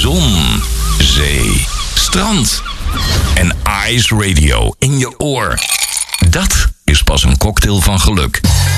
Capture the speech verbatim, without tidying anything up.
Zon, zee, strand en Ice Radio in je oor. Dat is pas een cocktail van geluk.